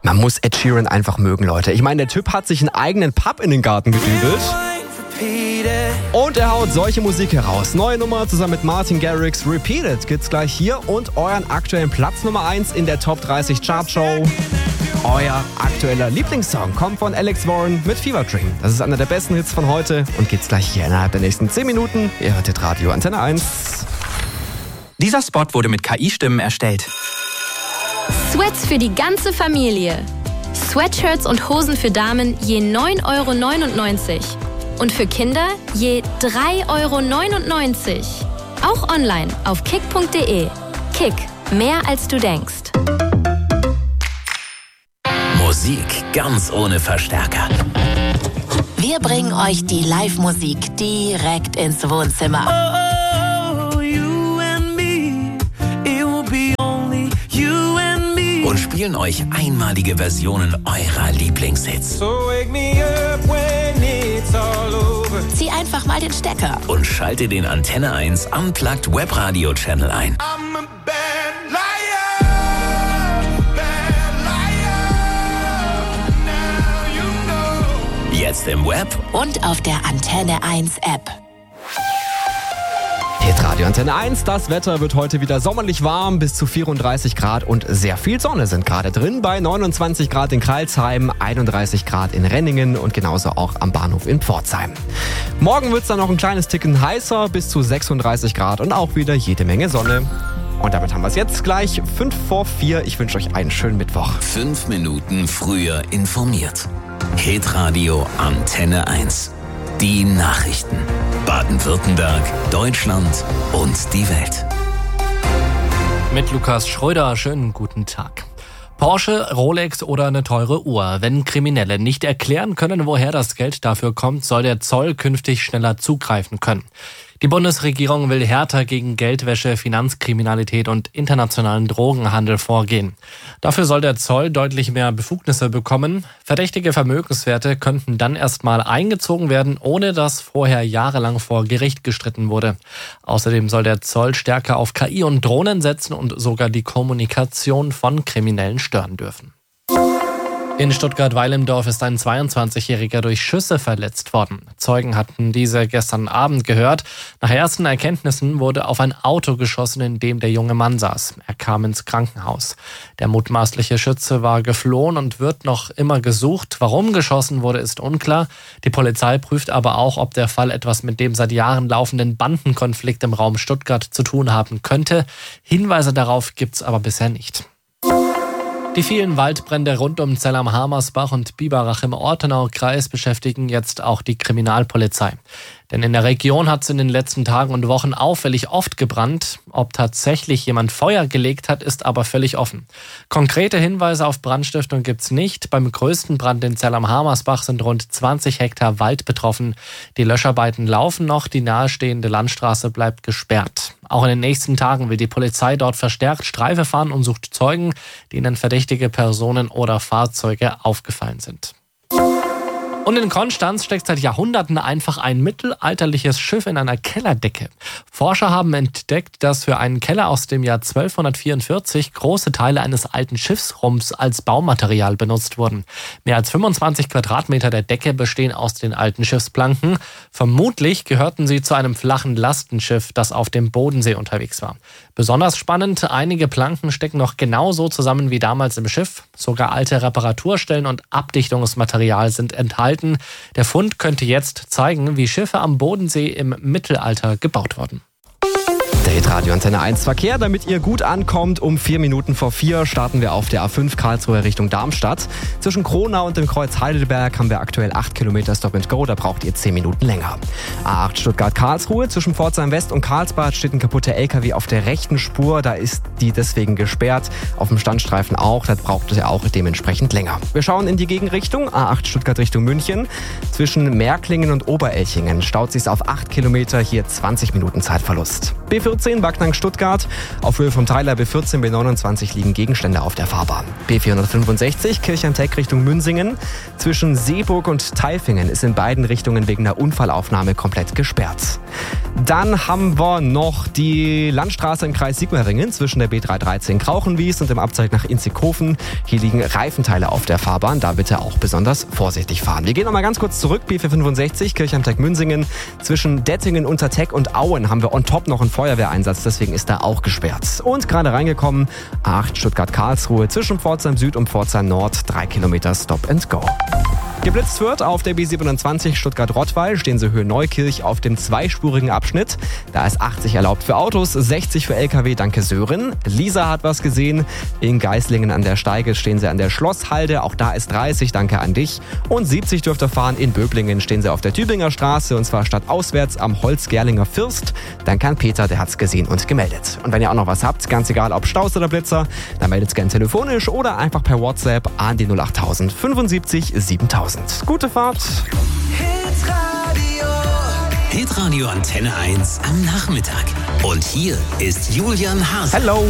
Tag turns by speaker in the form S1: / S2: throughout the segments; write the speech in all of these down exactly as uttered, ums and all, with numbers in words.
S1: Man muss Ed Sheeran einfach mögen, Leute. Ich meine, der Typ hat sich einen eigenen Pub in den Garten gedübelt. Und er haut solche Musik heraus. Neue Nummer zusammen mit Martin Garrix, Repeated, gibt's gleich hier und euren aktuellen Platz Nummer eins in der Top dreißig Chartshow. Euer aktueller Lieblingssong kommt von Alex Warren mit Fever Dream. Das ist einer der besten Hits von heute und gibt's gleich hier innerhalb der nächsten zehn Minuten. Ihr hört jetzt Radio Antenne eins.
S2: Dieser Spot wurde mit K I-Stimmen erstellt.
S3: Sweats für die ganze Familie. Sweatshirts und Hosen für Damen je neun Euro neunundneunzig. Und für Kinder je drei Euro neunundneunzig. Auch online auf kick punkt de. Kick, mehr als du denkst.
S4: Musik ganz ohne Verstärker.
S5: Wir bringen euch die Live-Musik direkt ins Wohnzimmer.
S6: Oh, you and me, it will be only you and me.
S4: Und spielen euch einmalige Versionen eurer Lieblingshits.
S6: So wake me up when it's all over.
S5: Zieh einfach mal den Stecker.
S4: Und schalte den Antenne eins Unplugged Webradio Channel ein.
S6: I'm a bad liar, bad liar. Now you know.
S4: Jetzt im Web
S5: Und auf der Antenne eins App.
S1: Hit Radio Antenne eins. Das Wetter wird heute wieder sommerlich warm, bis zu vierunddreißig Grad und sehr viel Sonne sind gerade drin. Bei neunundzwanzig Grad in Crailsheim, einunddreißig Grad in Renningen und genauso auch am Bahnhof in Pforzheim. Morgen wird es dann noch ein kleines Ticken heißer, bis zu sechsunddreißig Grad und auch wieder jede Menge Sonne. Und damit haben wir es jetzt gleich fünf vor vier. Ich wünsche euch einen schönen Mittwoch.
S4: Fünf Minuten früher informiert. Hit Radio Antenne eins. Die Nachrichten. Baden-Württemberg, Deutschland und die Welt.
S7: Mit Lukas Schröder, schönen guten Tag. Porsche, Rolex oder eine teure Uhr. Wenn Kriminelle nicht erklären können, woher das Geld dafür kommt, soll der Zoll künftig schneller zugreifen können. Die Bundesregierung will härter gegen Geldwäsche, Finanzkriminalität und internationalen Drogenhandel vorgehen. Dafür soll der Zoll deutlich mehr Befugnisse bekommen. Verdächtige Vermögenswerte könnten dann erstmal eingezogen werden, ohne dass vorher jahrelang vor Gericht gestritten wurde. Außerdem soll der Zoll stärker auf K I und Drohnen setzen und sogar die Kommunikation von Kriminellen stören dürfen. In Stuttgart-Weilendorf ist ein zweiundzwanzigjähriger durch Schüsse verletzt worden. Zeugen hatten diese gestern Abend gehört. Nach ersten Erkenntnissen wurde auf ein Auto geschossen, in dem der junge Mann saß. Er kam ins Krankenhaus. Der mutmaßliche Schütze war geflohen und wird noch immer gesucht. Warum geschossen wurde, ist unklar. Die Polizei prüft aber auch, ob der Fall etwas mit dem seit Jahren laufenden Bandenkonflikt im Raum Stuttgart zu tun haben könnte. Hinweise darauf gibt's aber bisher nicht. Die vielen Waldbrände rund um Zell am Hamersbach und Biberach im Ortenaukreis beschäftigen jetzt auch die Kriminalpolizei. Denn in der Region hat es in den letzten Tagen und Wochen auffällig oft gebrannt. Ob tatsächlich jemand Feuer gelegt hat, ist aber völlig offen. Konkrete Hinweise auf Brandstiftung gibt's nicht. Beim größten Brand in Zell am Hamersbach sind rund zwanzig Hektar Wald betroffen. Die Löscharbeiten laufen noch, die nahestehende Landstraße bleibt gesperrt. Auch in den nächsten Tagen will die Polizei dort verstärkt Streife fahren und sucht Zeugen, denen verdächtige Personen oder Fahrzeuge aufgefallen sind. Und in Konstanz steckt seit Jahrhunderten einfach ein mittelalterliches Schiff in einer Kellerdecke. Forscher haben entdeckt, dass für einen Keller aus dem Jahr zwölfhundertvierundvierzig große Teile eines alten Schiffsrumpfs als Baumaterial benutzt wurden. Mehr als fünfundzwanzig Quadratmeter der Decke bestehen aus den alten Schiffsplanken. Vermutlich gehörten sie zu einem flachen Lastenschiff, das auf dem Bodensee unterwegs war. Besonders spannend, einige Planken stecken noch genauso zusammen wie damals im Schiff. Sogar alte Reparaturstellen und Abdichtungsmaterial sind enthalten. Der Fund könnte jetzt zeigen, wie Schiffe am Bodensee im Mittelalter gebaut wurden.
S1: Der Hit Radio Antenne eins Verkehr, damit ihr gut ankommt. Um vier Minuten vor vier starten wir auf der A fünf Karlsruhe Richtung Darmstadt. Zwischen Kronau und dem Kreuz Heidelberg haben wir aktuell acht Kilometer Stop and Go, da braucht ihr zehn Minuten länger. A acht Stuttgart-Karlsruhe, zwischen Pforzheim West und Karlsbad steht ein kaputter L K W auf der rechten Spur, da ist die deswegen gesperrt. Auf dem Standstreifen auch, da braucht es auch dementsprechend länger. Wir schauen in die Gegenrichtung, A acht Stuttgart Richtung München. Zwischen Märklingen und Oberelchingen staut sich auf acht Kilometer, hier zwanzig Minuten Zeitverlust. B vierzig vierzehn Backnang Stuttgart. Auf Höhe vom Theiler B vierzehn, B neunundzwanzig liegen Gegenstände auf der Fahrbahn. B vierhundertfünfundsechzig Kirchheim-Teck Richtung Münzingen. Zwischen Seeburg und Tailfingen ist in beiden Richtungen wegen einer Unfallaufnahme komplett gesperrt. Dann haben wir noch die Landstraße im Kreis Sigmaringen zwischen der B dreihundertdreizehn Krauchenwies und dem Abzweig nach Inzighofen. Hier liegen Reifenteile auf der Fahrbahn, da bitte auch besonders vorsichtig fahren. Wir gehen noch mal ganz kurz zurück, B vierhundertfünfundsechzig Kirchheim-Teck Münzingen. Zwischen Dettingen, Unterteck und Auen haben wir on top noch einen Feuerwehreinsatz, deswegen ist da auch gesperrt. Und gerade reingekommen, A acht Stuttgart-Karlsruhe zwischen Pforzheim Süd und Pforzheim Nord, drei Kilometer Stop and Go. Geblitzt wird auf der B siebenundzwanzig Stuttgart-Rottweil, stehen Sie Höhe Neukirch auf dem zweispurigen Abschnitt. Da ist achtzig erlaubt für Autos, sechzig für L K W, danke Sören. Lisa hat was gesehen. In Geislingen an der Steige stehen Sie an der Schlosshalde, auch da ist dreißig, danke an dich. Und siebzig dürft ihr fahren. In Böblingen stehen Sie auf der Tübinger Straße und zwar stadtauswärts am Holzgerlinger First. Danke an Peter, der hat's gesehen und gemeldet. Und wenn ihr auch noch was habt, ganz egal ob Staus oder Blitzer, dann meldet es gerne telefonisch oder einfach per WhatsApp an die null achttausend fünfundsiebzig siebentausend. Gute Fahrt.
S4: Hitradio. Hitradio Antenne eins am Nachmittag. Und hier ist Julian Hase.
S1: Hello.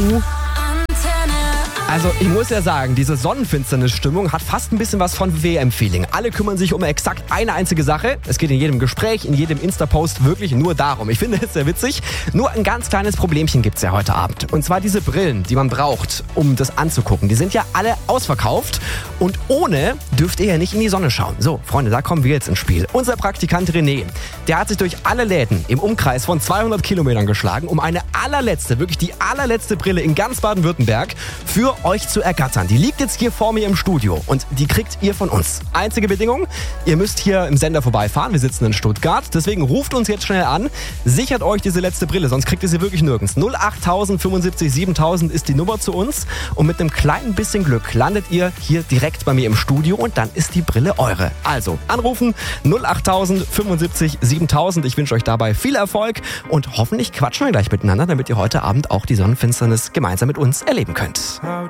S1: Also ich muss ja sagen, diese Sonnenfinsternis-Stimmung hat fast ein bisschen was von W M-Feeling. Alle kümmern sich um exakt eine einzige Sache. Es geht in jedem Gespräch, in jedem Insta-Post wirklich nur darum. Ich finde es sehr witzig. Nur ein ganz kleines Problemchen gibt's ja heute Abend. Und zwar diese Brillen, die man braucht, um das anzugucken. Die sind ja alle ausverkauft. Und ohne dürft ihr ja nicht in die Sonne schauen. So, Freunde, da kommen wir jetzt ins Spiel. Unser Praktikant René, der hat sich durch alle Läden im Umkreis von zweihundert Kilometern geschlagen, um eine allerletzte, wirklich die allerletzte Brille in ganz Baden-Württemberg für euch zu ergattern. Die liegt jetzt hier vor mir im Studio und die kriegt ihr von uns. Einzige Bedingung, ihr müsst hier im Sender vorbeifahren. Wir sitzen in Stuttgart, deswegen ruft uns jetzt schnell an, sichert euch diese letzte Brille, sonst kriegt ihr sie wirklich nirgends. null achttausend fünfundsiebzig siebentausend ist die Nummer zu uns und mit einem kleinen bisschen Glück landet ihr hier direkt bei mir im Studio und dann ist die Brille eure. Also anrufen null achttausend fünfundsiebzig siebentausend. Ich wünsche euch dabei viel Erfolg und hoffentlich quatschen wir gleich miteinander, damit ihr heute Abend auch die Sonnenfinsternis gemeinsam mit uns erleben könnt.